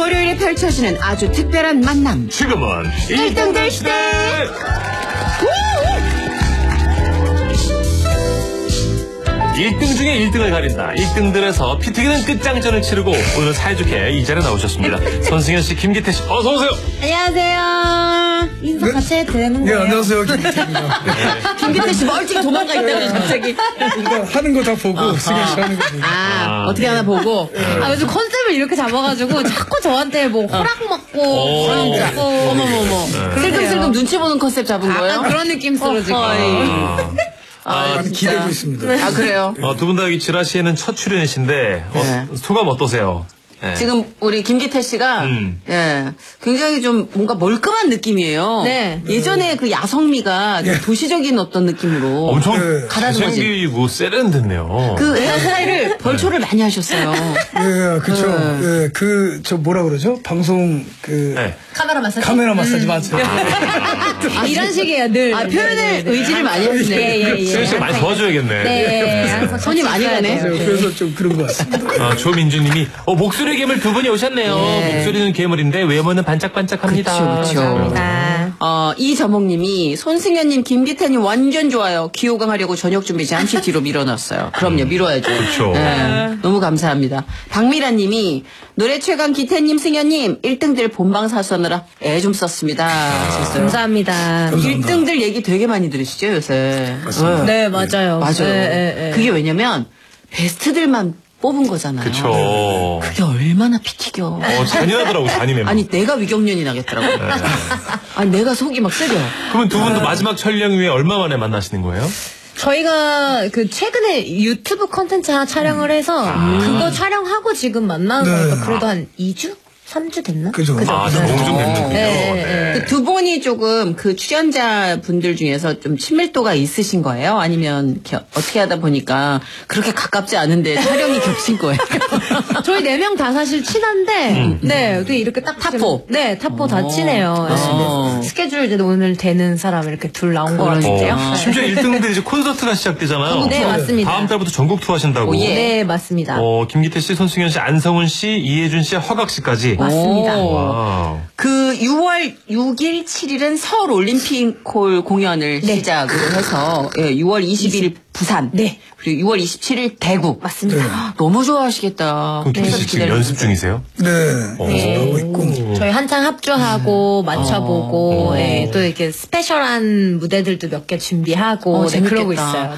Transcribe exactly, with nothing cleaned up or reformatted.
월요일에 펼쳐지는 아주 특별한 만남. 지금은 일 등들 시대. 일 등 중에 일 등을 가린다. 일 등들에서 피 튀기는 끝장전을 치르고 오늘 사이좋게 이 자리에 나오셨습니다. 손승현 씨, 김기태 씨, 어서 오세요. 안녕하세요. 인사 네? 같이 해도 되는 네, 거예요? 안녕하세요. 김기태입니다. 김기태 씨 멀찍이 도망가 있다가 갑자기. 이거 하는 거 다 보고 승현 씨 하는 거 보고. 아, 아, 어떻게 하나 보고. 아, 요즘 컨셉을 이렇게 잡아가지고 자꾸 저한테 뭐 허락 먹고 오. 허락 진짜. 먹고 어머머머. 슬금슬금 눈치 보는 컨셉 잡은 거예요? 약간 그런 느낌으로 지금. 아, 아, 많이 진짜. 기대고 있습니다. 아, 그래요? 어, 두 분 다 이 지라시에는 첫 출연이신데 어, 네. 소감 어떠세요? 네. 지금 우리 김기태 씨가 음. 예 굉장히 좀 뭔가 멀끔한 느낌이에요. 네. 예전에 그 야성미가 좀 도시적인 어떤 느낌으로 엄청 네. 가라앉은 거지. 잘생기고 세련됐네요. 그 헤어스타일을 벌초를 많이 하셨어요. 예, 그쵸. 네. 예, 그, 저 뭐라 그러죠? 방송, 그, 네. 카메라 마사지. 카메라 마사지 맞죠? 아, 이런 식이에요, 늘. 아, 표현을 네, 네. 의지를 많이 하시네. 예, 예, 예. 승현 씨가 많이 도와줘야겠네. 네, 항상 손이 많이 가네. 있어야 돼요. 그래서 좀 그런 것 같습니다. 아, 조민주님이 어, 목소리 괴물 두 분이 오셨네요. 네. 목소리는 괴물인데 외모는 반짝반짝합니다. 그쵸, 그쵸. 감사합니다. 어, 이저목님이 손승현님, 김기태님 완전 좋아요. 기호강하려고 저녁 준비 잠시 뒤로 밀어놨어요. 그럼요, 밀어야죠. 그쵸. 네, 너무 감사합니다. 박미라님이 노래 최강 기태님, 승현님 일 등들 본방 사수하느라 애 좀 썼습니다. 하셨어요. 감사합니다. 일 등들 얘기 되게 많이 들으시죠 요새? 맞습니다. 네, 맞아요. 맞아요. 네, 네, 네. 그게 왜냐면 베스트들만 뽑은 거잖아요. 그쵸. 그게 얼마나 피 튀겨. 어, 잔인하더라고, 잔인해. 아니 내가 위경련이 나겠더라고. 아니 내가 속이 막 쓰려. 그러면 두 분도 마지막 촬영 후에 얼마 만에 만나시는 거예요? 저희가 그 최근에 유튜브 컨텐츠 하나 촬영을 해서 그거 촬영하고 지금 만나는 네. 거니까 그래도 한 이 주? 삼 주 됐나? 그죠. 아, 좀 좀 됐는군요. 네, 네, 네. 그 두 분이 조금 그 출연자 분들 중에서 좀 친밀도가 있으신 거예요? 아니면 이렇게 어떻게 하다 보니까 그렇게 가깝지 않은데 촬영이 겹친 거예요? 저희 네 명 다 사실 친한데, 네, 어떻게 이렇게 딱 탑포? 지금- 네, 탑포 다 친해요. 네. 어. 스케줄 이제 오늘 되는 사람 이렇게 둘 나온 거 같은데요. 어, 심지어 일 등들 이제 콘서트가 시작되잖아요. 네, 맞습니다. 다음 달부터 전국 투어 하신다고. 오, 예. 네, 맞습니다. 어, 김기태 씨, 손승현 씨, 안성훈 씨, 이혜준 씨, 허각 씨까지. 맞습니다. 오. 와우. 그 유월 육 일, 칠 일은 서울 올림픽홀 공연을 네. 시작으로 해서 예, 유월 이십 일 부산, 네. 그리고 유월 이십칠 일 대구. 맞습니다. 너무 좋아하시겠다. 그럼 김기태 씨 지금 기다리고 연습 중이세요? 네, 연습하고 있고. 저희 한창 합주하고 맞춰보고 어. 예, 또 이렇게 스페셜한 무대들도 몇 개 준비하고 어, 네, 그러고 재밌겠다. 있어요.